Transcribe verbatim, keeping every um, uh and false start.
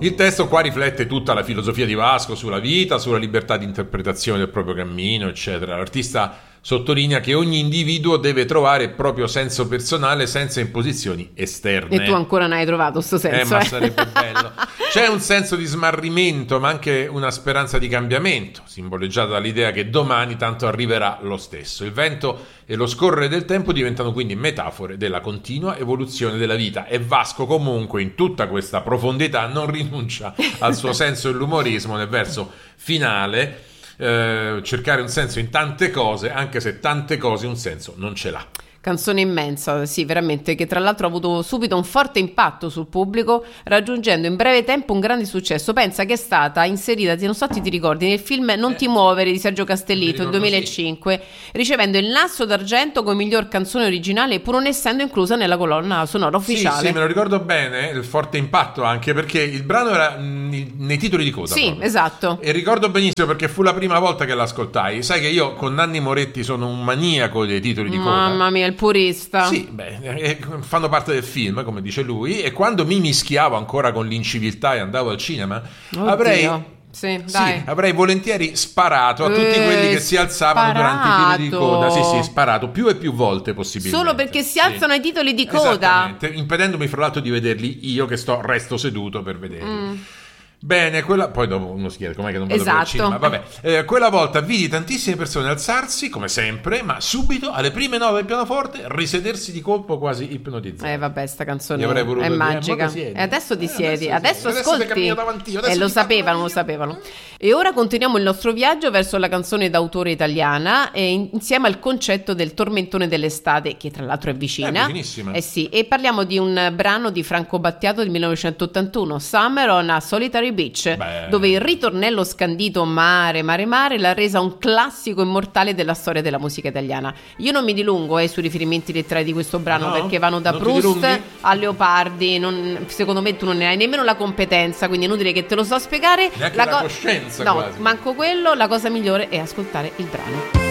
Il testo qua riflette tutta la filosofia di Vasco sulla vita, sulla libertà di interpretazione del proprio cammino, eccetera. L'artista sottolinea che ogni individuo deve trovare il proprio senso personale senza imposizioni esterne. E tu ancora non hai trovato sto senso. Eh, ma eh. sarebbe bello. C'è un senso di smarrimento, ma anche una speranza di cambiamento, simboleggiata dall'idea che domani tanto arriverà lo stesso. Il vento e lo scorrere del tempo diventano quindi metafore della continua evoluzione della vita, e Vasco comunque in tutta questa profondità non rinuncia al suo senso dell'umorismo nel verso finale. Eh, cercare un senso in tante cose, anche se tante cose un senso non ce l'ha. Canzone immensa, sì, veramente, che tra l'altro ha avuto subito un forte impatto sul pubblico, raggiungendo in breve tempo un grande successo. Pensa che è stata inserita, non so se ti ricordi, nel film Non ti muovere di Sergio Castellitto, il duemilacinque, sì, ricevendo il Nastro d'Argento come miglior canzone originale, pur non essendo inclusa nella colonna sonora ufficiale. Sì, sì, me lo ricordo bene, il forte impatto, anche perché il brano era mh, nei titoli di coda. Sì, proprio. Esatto. E ricordo benissimo perché fu la prima volta che l'ascoltai. Sai che io con Nanni Moretti sono un maniaco dei titoli di coda. Mamma mia, il purista. Sì, beh, eh, fanno parte del film, come dice lui, e quando mi mischiavo ancora con l'inciviltà e andavo al cinema, Oddio. avrei... Sì, dai. Sì, avrei volentieri sparato a tutti Eh, quelli che si alzavano sparato. durante i titoli di coda. Sì, sì, sparato più e più volte possibilmente. Solo perché si Sì. alzano i titoli di coda. Esattamente, impedendomi fra l'altro di vederli io che sto resto seduto per vederli. Mm. Bene, quella poi dopo uno si chiede com'è che non vado Esatto. più al cinema. Vabbè, eh, quella volta vidi tantissime persone alzarsi come sempre, ma subito alle prime note del pianoforte risedersi di colpo quasi ipnotizzati. Eh vabbè, sta canzone Gli avrei voluto è dire, magica. "Ma ti siedi?" E adesso ti Eh, siedi, adesso adesso, sì. Adesso ascolti. ti cammino davanti io, adesso E lo ti parlo sapevano, io. lo sapevano. E ora continuiamo il nostro viaggio verso la canzone d'autore italiana, e in- insieme al concetto del tormentone dell'estate, che tra l'altro è vicina. È vicinissima. Eh sì, e parliamo di un brano di Franco Battiato del millenovecentottantuno, Summer on a Solitary Beach, Beh. dove il ritornello scandito mare, mare, mare l'ha resa un classico immortale della storia della musica italiana. Io non mi dilungo eh, sui riferimenti letterari di questo brano, No? perché vanno da Non ti Proust dilunghi? a Leopardi. Non, secondo me tu non ne hai nemmeno la competenza, quindi è inutile che te lo so spiegare. Neanche la co- coscienza, no, quasi. manco quello. La cosa migliore è ascoltare il brano.